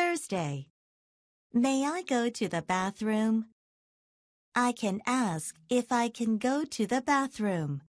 Thursday. May I go to the bathroom? I can ask if I can go to the bathroom.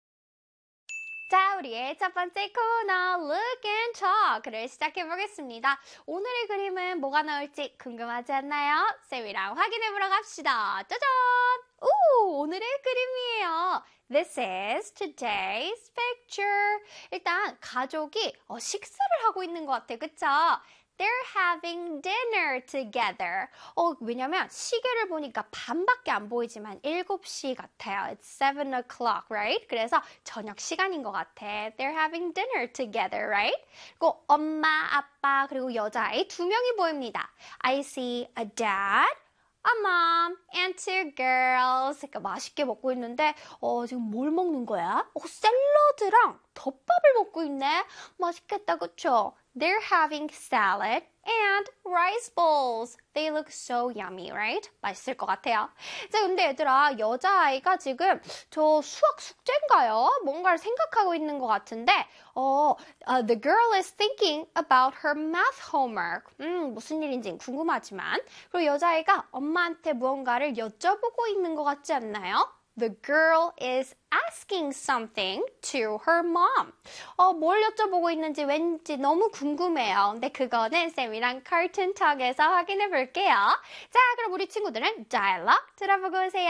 자, 우리의 첫 번째 코너 Look and Talk를 시작해보겠습니다. 오늘의 그림은 뭐가 나올지 궁금하지 않나요? 쌤이랑 확인해보러 갑시다. 짜잔! 오, 오늘의 그림이에요. This is today's picture. 일단 가족이 식사를 하고 있는 것 같아요. 그쵸? They're having dinner together. 왜냐면 시계를 보니까 반밖에 안 보이지만 7시 같아요. It's 7 o'clock, right? 그래서 저녁 시간인 것 같아. They're having dinner together, right? 그리고 엄마, 아빠, 그리고 여자아이 2명이 보입니다. I see a dad, a mom, and 2 girls. 그러니까 맛있게 먹고 있는데 지금 뭘 먹는 거야? 샐러드랑 덮밥을 먹고 있네. 맛있겠다, 그쵸? They're having salad and rice bowls. They look so yummy, right? 맛있을 것 같아요. 자, 근데 얘들아, 여자아이가 지금 저 수학 숙제인가요? 뭔가를 생각하고 있는 것 같은데 the girl is thinking about her math homework. 무슨 일인지 궁금하지만 그리고 여자아이가 엄마한테 무언가를 여쭤보고 있는 것 같지 않나요? The girl is asking something to her mom. 뭘 여쭤보고 있는지 왠지 너무 궁금해요. 근데 그거는 쌤이랑 Cartoon Talk에서 확인해 볼게요. 자, 그럼 우리 친구들은 dialogue 들어보고 오세요.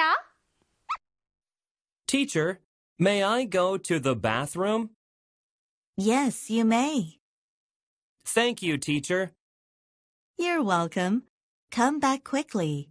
Teacher, may I go to the bathroom? Yes, you may. Thank you, teacher. You're welcome. Come back quickly.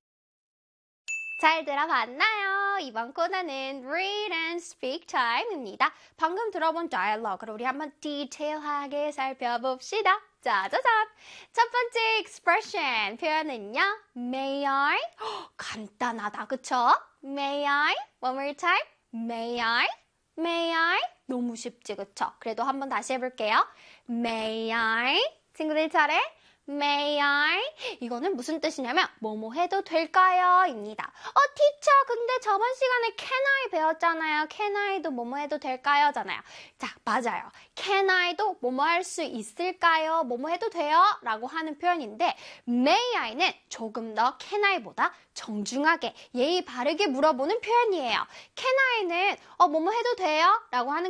잘 들어봤나요? 이번 코너는 Read and Speak Time입니다. 방금 들어본 dialogue를 우리 한번 디테일하게 살펴봅시다. 짜자잔! 첫 번째 expression, 표현은요. May I? 간단하다, 그쵸? May I? One more time. May I? May I? 너무 쉽지, 그쵸? 그래도 한번 다시 해볼게요. May I? 친구들 차례. May I? 이거는 무슨 뜻이냐면 뭐뭐 해도 될까요? 입니다. 티처 근데 저번 시간에 can I 배웠잖아요. can I도 뭐뭐 해도 될까요? 잖아요. 자, 맞아요. can I도 뭐뭐 할 수 있을까요? 뭐뭐 해도 돼요? 라고 하는 표현인데 may I는 조금 더 can I보다 정중하게 예의 바르게 물어보는 표현이에요. can I는 뭐뭐 해도 돼요? 라고 하는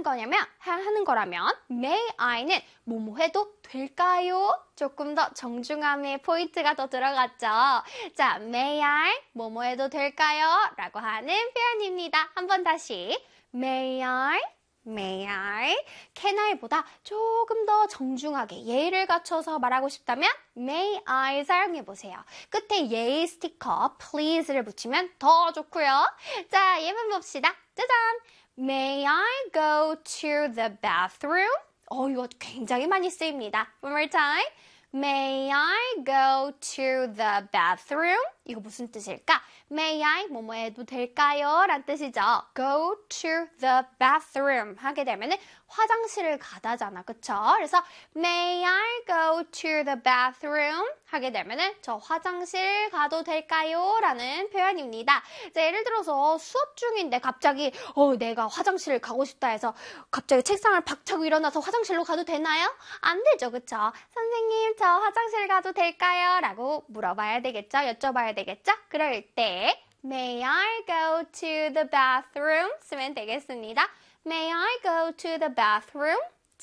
거라면 may I는 뭐뭐 해도 될까요? 조금 더 정중함의 포인트가 더 들어갔죠. 자, may I? 뭐뭐 해도 될까요? 라고 하는 표현입니다. 한번 다시. May I? May I? Can I보다 조금 더 정중하게 예의를 갖춰서 말하고 싶다면 May I 사용해보세요. 끝에 예의 스티커 please를 붙이면 더 좋고요. 자, 예문 봅시다. 짜잔! May I go to the bathroom? 이거 굉장히 많이 쓰입니다. One more time. May I go to the bathroom? 이거 무슨 뜻일까? May I 뭐뭐 해도 될까요? 란 뜻이죠. Go to the bathroom 하게 되면은 화장실을 가다잖아. 그쵸? 그래서 May I go to the bathroom? 하게 되면은 저 화장실 가도 될까요? 라는 표현입니다. 자, 예를 들어서 수업 중인데 갑자기 내가 화장실을 가고 싶다 해서 갑자기 책상을 박차고 일어나서 화장실로 가도 되나요? 안 되죠. 그쵸? 선생님, 저 화장실 가도 될까요? 라고 물어봐야 되겠죠? 여쭤봐야 되겠죠? 그럴 때 May I go to the bathroom? 쓰면 되겠습니다. May I go to the bathroom?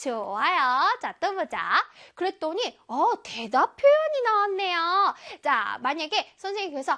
좋아요. 자, 또 보자. 그랬더니 대답 표현이 나왔네요. 자, 만약에 선생님께서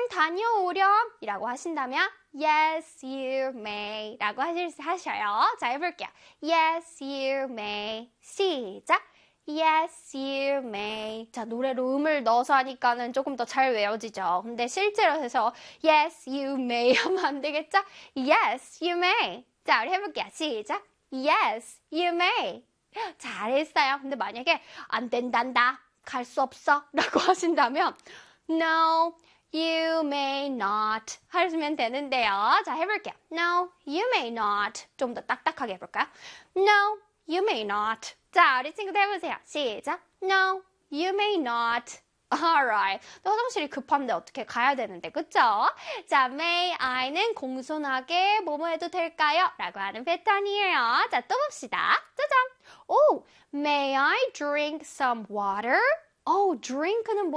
다녀오렴 이라고 하신다면 Yes, you may 라고 하셔요. 자, 해볼게요. Yes, you may. 시작. Yes, you may. 자, 노래로 음을 넣어서 하니까는 조금 더 잘 외워지죠. 근데 실제로 해서 Yes, you may 하면 안 되겠죠? Yes, you may. 자, 우리 해볼게요. 시작. Yes, you may. 잘했어요. 근데 만약에 안 된단다, 갈 수 없어 라고 하신다면 No, you may not 하시면 되는데요. 자, 해볼게요. No, you may not. 좀 더 딱딱하게 해볼까요? No, you may not. 자, 우리 친구들 해보세요. 시작. No, you may not. Alright. 화장실이 급한데 어떻게 가야 되는데, 그쵸? 자, may I는 공손하게 뭐뭐 해도 될까요? 라고 하는 패턴이에요. 자, 또 봅시다. 짜잔! may I drink some water? drink는